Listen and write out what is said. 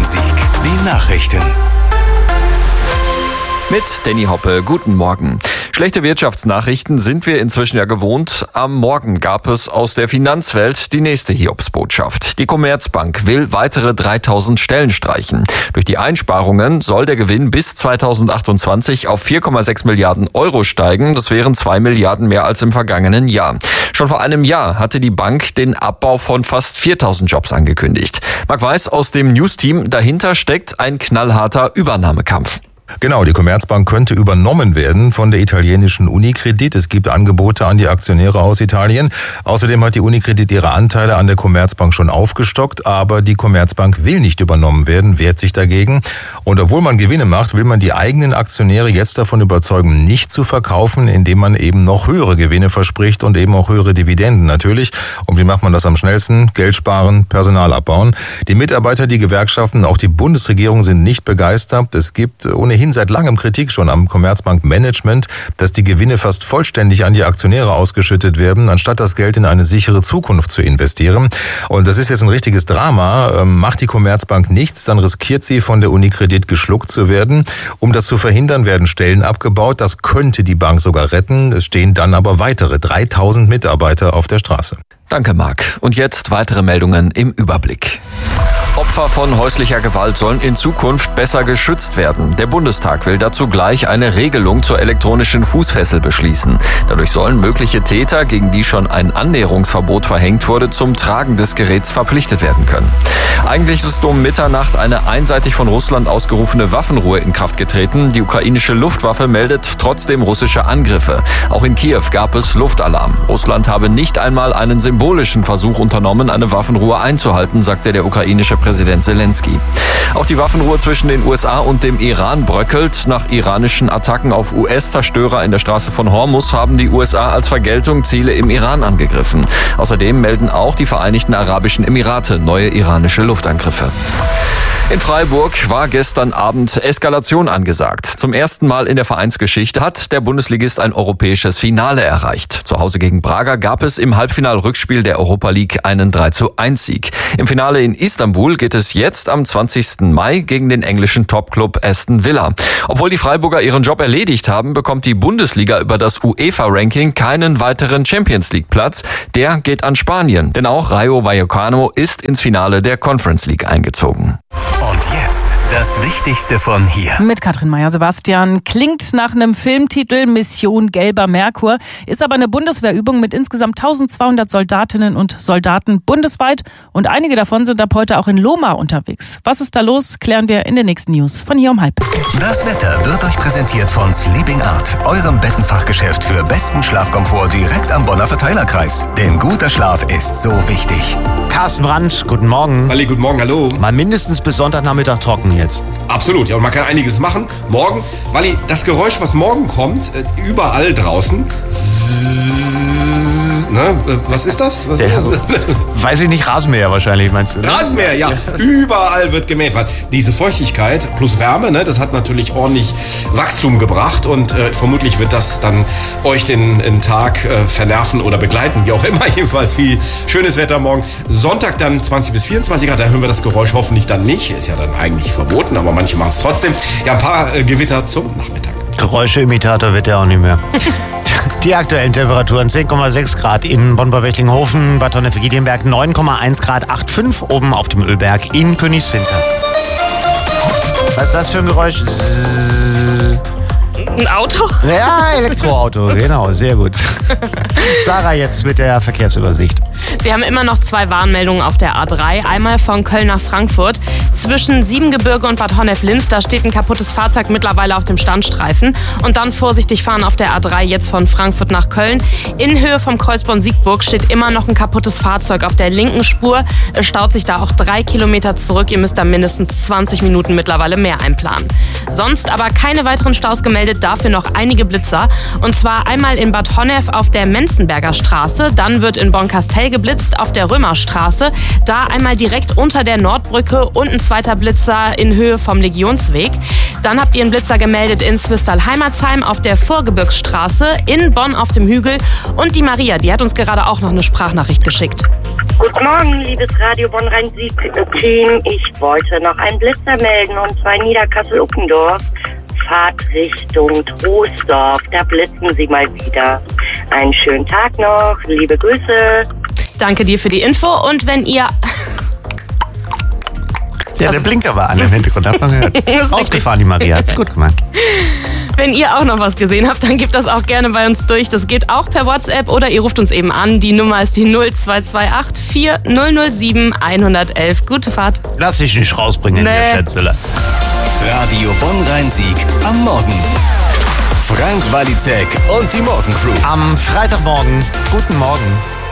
Wochensieg. Die Nachrichten. Mit Danny Hoppe, guten Morgen. Schlechte Wirtschaftsnachrichten sind wir inzwischen ja gewohnt. Am Morgen gab es aus der Finanzwelt die nächste Hiobsbotschaft. Die Commerzbank will weitere 3000 Stellen streichen. Durch die Einsparungen soll der Gewinn bis 2028 auf 4,6 Milliarden Euro steigen. Das wären 2 Milliarden mehr als im vergangenen Jahr. Schon vor einem Jahr hatte die Bank den Abbau von fast 4000 Jobs angekündigt. Marc Weiß aus dem News-Team, dahinter steckt ein knallharter Übernahmekampf. Genau, die Commerzbank könnte übernommen werden von der italienischen Unicredit. Es gibt Angebote an die Aktionäre aus Italien. Außerdem hat die Unicredit ihre Anteile an der Commerzbank schon aufgestockt, aber die Commerzbank will nicht übernommen werden, wehrt sich dagegen. Und obwohl man Gewinne macht, will man die eigenen Aktionäre jetzt davon überzeugen, nicht zu verkaufen, indem man eben noch höhere Gewinne verspricht und eben auch höhere Dividenden natürlich. Und wie macht man das am schnellsten? Geld sparen, Personal abbauen. Die Mitarbeiter, die Gewerkschaften, auch die Bundesregierung sind nicht begeistert. Es gibt ohnehin seit langem Kritik schon am Commerzbank-Management, dass die Gewinne fast vollständig an die Aktionäre ausgeschüttet werden, anstatt das Geld in eine sichere Zukunft zu investieren. Und das ist jetzt ein richtiges Drama. Macht die Commerzbank nichts, dann riskiert sie, von der Unicredit geschluckt zu werden. Um das zu verhindern, werden Stellen abgebaut. Das könnte die Bank sogar retten. Es stehen dann aber weitere 3000 Mitarbeiter auf der Straße. Danke, Marc. Und jetzt weitere Meldungen im Überblick. Opfer von häuslicher Gewalt sollen in Zukunft besser geschützt werden. Der Bundestag will dazu gleich eine Regelung zur elektronischen Fußfessel beschließen. Dadurch sollen mögliche Täter, gegen die schon ein Annäherungsverbot verhängt wurde, zum Tragen des Geräts verpflichtet werden können. Eigentlich ist um Mitternacht eine einseitig von Russland ausgerufene Waffenruhe in Kraft getreten. Die ukrainische Luftwaffe meldet trotzdem russische Angriffe. Auch in Kiew gab es Luftalarm. Russland habe nicht einmal einen symbolischen Versuch unternommen, eine Waffenruhe einzuhalten, sagte der ukrainische Präsident Zelensky. Auch die Waffenruhe zwischen den USA und dem Iran bröckelt. Nach iranischen Attacken auf US-Zerstörer in der Straße von Hormuz haben die USA als Vergeltung Ziele im Iran angegriffen. Außerdem melden auch die Vereinigten Arabischen Emirate neue iranische Luftangriffe. In Freiburg war gestern Abend Eskalation angesagt. Zum ersten Mal in der Vereinsgeschichte hat der Bundesligist ein europäisches Finale erreicht. Zu Hause gegen Braga gab es im Halbfinal-Rückspiel der Europa League einen 3:1-Sieg. Im Finale in Istanbul geht es jetzt am 20. Mai gegen den englischen Topclub Aston Villa. Obwohl die Freiburger ihren Job erledigt haben, bekommt die Bundesliga über das UEFA-Ranking keinen weiteren Champions-League-Platz. Der geht an Spanien, denn auch Rayo Vallecano ist ins Finale der Conference League eingezogen. Und jetzt das Wichtigste von hier. Mit Katrin Meyer-Sebastian. Klingt nach einem Filmtitel, Mission Gelber Merkur, ist aber eine Bundeswehrübung mit insgesamt 1200 Soldatinnen und Soldaten bundesweit und einige davon sind ab heute auch in Loma unterwegs. Was ist da los, klären wir in den nächsten News von hier um halb. Das Wetter wird euch präsentiert von Sleeping Art, eurem Bettenfachgeschäft für besten Schlafkomfort direkt am Bonner Verteilerkreis. Denn guter Schlaf ist so wichtig. Carsten Brandt, guten Morgen. Walli, guten Morgen, hallo. Mal mindestens bis Sonntagnachmittag trocken jetzt. Absolut, ja, und man kann einiges machen. Morgen, Walli, das Geräusch, was morgen kommt, überall draußen. Ne? Was ist das? Was ist das? Weiß ich nicht, Rasenmäher wahrscheinlich, meinst du? Ne? Rasenmäher, ja. Überall wird gemäht. Weil diese Feuchtigkeit plus Wärme, ne, das hat natürlich ordentlich Wachstum gebracht und vermutlich wird das dann euch den Tag vernerven oder begleiten, wie auch immer. Jedenfalls viel schönes Wetter morgen. Sonntag dann 20 bis 24 Grad, da hören wir das Geräusch hoffentlich dann nicht. Ist ja dann eigentlich verboten, aber manche machen es trotzdem. Ja, ein paar Gewitter zum Nachmittag. Geräuscheimitator wird ja auch nicht mehr. Die aktuellen Temperaturen 10,6 Grad in Bonn-Wechlinghofen, Bad Honnef-Giedienberg 9,1 Grad, 8,5 oben auf dem Ölberg in Königswinter. Was ist das für ein Geräusch? Ein Auto? Ja, Elektroauto, genau, sehr gut. Sarah jetzt mit der Verkehrsübersicht. Wir haben immer noch 2 Warnmeldungen auf der A3. Einmal von Köln nach Frankfurt. Zwischen Siebengebirge und Bad Honnef-Linz, da steht ein kaputtes Fahrzeug mittlerweile auf dem Standstreifen. Und dann vorsichtig fahren auf der A3 jetzt von Frankfurt nach Köln. In Höhe vom Kreuzborn Siegburg steht immer noch ein kaputtes Fahrzeug auf der linken Spur. Es staut sich da auch 3 Kilometer zurück. Ihr müsst da mindestens 20 Minuten mittlerweile mehr einplanen. Sonst aber keine weiteren Staus gemeldet, dafür noch einige Blitzer. Und zwar einmal in Bad Honnef auf der Menzenberger Straße. Dann wird in Bonn-Kastel geblitzt auf der Römerstraße. Da einmal direkt unter der Nordbrücke und ein zweiter Blitzer in Höhe vom Legionsweg. Dann habt ihr einen Blitzer gemeldet in Zwistal-Heimatsheim auf der Vorgebirgsstraße, in Bonn auf dem Hügel. Und die Maria, die hat uns gerade auch noch eine Sprachnachricht geschickt. Guten Morgen, liebes Radio Bonn-Rhein-Sieg-Team. Ich wollte noch einen Blitzer melden, und zwar Niederkassel-Uckendorf. Fahrt Richtung Troisdorf, da blitzen Sie mal wieder. Einen schönen Tag noch, liebe Grüße. Danke dir für die Info und wenn ihr... Ja, der Blinker war an im Hintergrund, hat man gehört. Ausgefahren, die Maria, hat's gut gemacht. Wenn ihr auch noch was gesehen habt, dann gebt das auch gerne bei uns durch. Das geht auch per WhatsApp oder ihr ruft uns eben an. Die Nummer ist die 0228 4007 111. Gute Fahrt. Lass dich nicht rausbringen, der Schätzele. Radio Bonn-Rhein-Sieg am Morgen. Frank Walizek und die Morgencrew. Am Freitagmorgen. Guten Morgen.